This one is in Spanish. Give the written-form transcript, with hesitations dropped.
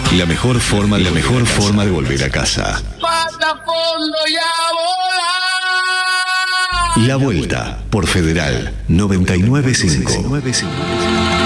La mejor forma de volver a casa. Pata fondo y a volar. La Vuelta por Federal 995.